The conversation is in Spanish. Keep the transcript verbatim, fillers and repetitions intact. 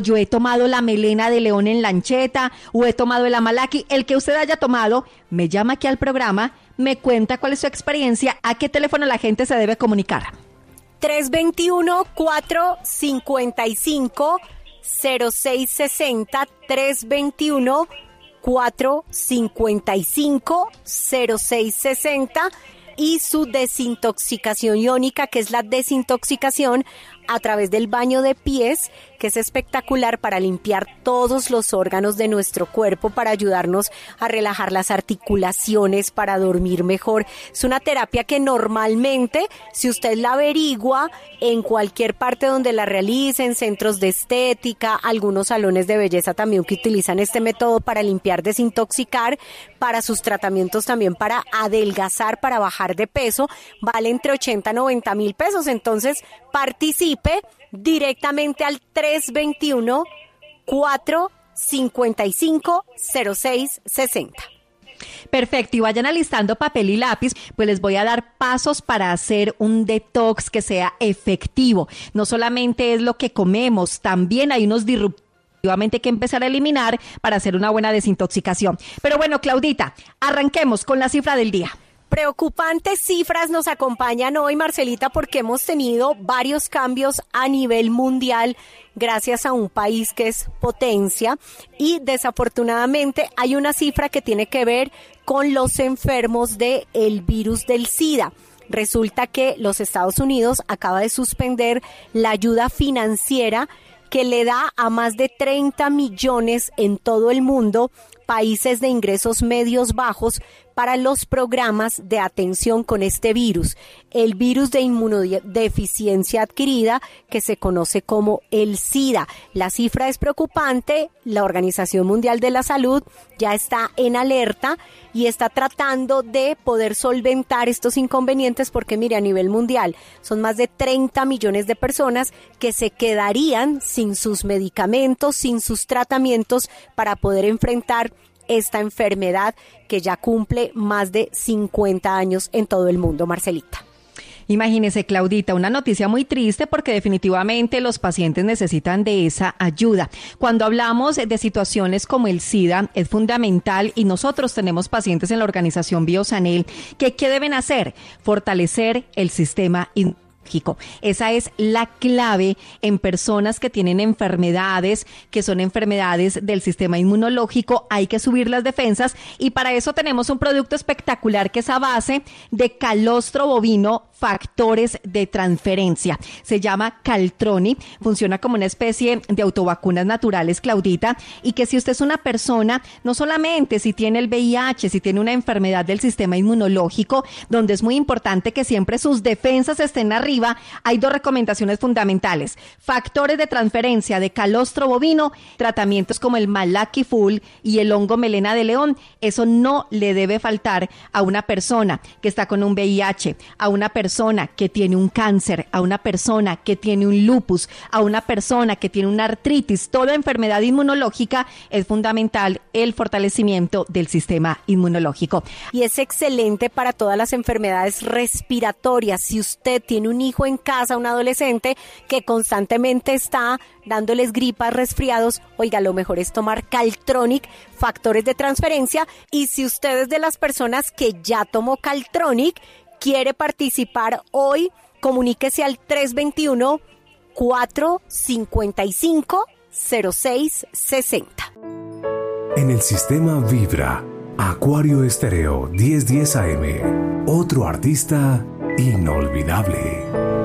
yo he tomado la melena de león en lancheta o he tomado el amalaki. El que usted haya tomado, me llama aquí al programa, me cuenta cuál es su experiencia, a qué teléfono la gente se debe comunicar. tres dos uno, cuatro cinco cinco, cero seis seis cero, tres dos uno, cuatro cinco cinco, cero seis seis cero y su desintoxicación iónica, que es la desintoxicación a través del baño de pies, que es espectacular para limpiar todos los órganos de nuestro cuerpo, para ayudarnos a relajar las articulaciones, para dormir mejor. Es una terapia que normalmente, si usted la averigua en cualquier parte donde la realicen, centros de estética, algunos salones de belleza también que utilizan este método para limpiar, desintoxicar, para sus tratamientos también para adelgazar, para bajar de peso, vale entre ochenta a noventa mil pesos. Entonces, participe directamente al tres dos uno, cuatro cinco cinco, cero seis seis cero. Perfecto, y vayan alistando papel y lápiz, pues les voy a dar pasos para hacer un detox que sea efectivo. No solamente es lo que comemos, también hay unos disruptores que empezar a eliminar para hacer una buena desintoxicación. Pero bueno, Claudita, arranquemos con la cifra del día. Preocupantes cifras nos acompañan hoy, Marcelita, porque hemos tenido varios cambios a nivel mundial gracias a un país que es potencia y desafortunadamente hay una cifra que tiene que ver con los enfermos del virus del SIDA. Resulta que los Estados Unidos acaba de suspender la ayuda financiera que le da a más de treinta millones en todo el mundo, países de ingresos medios bajos, para los programas de atención con este virus, el virus de inmunodeficiencia adquirida que se conoce como el SIDA. La cifra es preocupante, la Organización Mundial de la Salud ya está en alerta y está tratando de poder solventar estos inconvenientes porque, mire, a nivel mundial son más de treinta millones de personas que se quedarían sin sus medicamentos, sin sus tratamientos para poder enfrentar esta enfermedad que ya cumple más de cincuenta años en todo el mundo, Marcelita. Imagínese, Claudita, una noticia muy triste porque definitivamente los pacientes necesitan de esa ayuda. Cuando hablamos de situaciones como el SIDA, es fundamental y nosotros tenemos pacientes en la organización Biosanel que ¿qué deben hacer? Fortalecer el sistema inmunológico. Esa es la clave en personas que tienen enfermedades, que son enfermedades del sistema inmunológico. Hay que subir las defensas y para eso tenemos un producto espectacular que es a base de calostro bovino, factores de transferencia. Se llama Caltroni, funciona como una especie de autovacunas naturales, Claudita, y que si usted es una persona, no solamente si tiene el V I H, si tiene una enfermedad del sistema inmunológico, donde es muy importante que siempre sus defensas estén arriba, hay dos recomendaciones fundamentales: factores de transferencia de calostro bovino, tratamientos como el Malaki Full y el hongo melena de león. Eso no le debe faltar a una persona que está con un V I H, a una persona que tiene un cáncer, a una persona que tiene un lupus, a una persona que tiene una artritis. Toda enfermedad inmunológica es fundamental el fortalecimiento del sistema inmunológico. Y es excelente para todas las enfermedades respiratorias. Si usted tiene un hijo en casa, un adolescente que constantemente está dándoles gripas, resfriados, oiga, lo mejor es tomar Caltronic, factores de transferencia. Y si usted es de las personas que ya tomó Caltronic, quiere participar hoy, comuníquese al tres dos uno, cuatro cinco cinco, cero seis seis cero. En el sistema Vibra, Acuario Estéreo diez diez A M, otro artista inolvidable.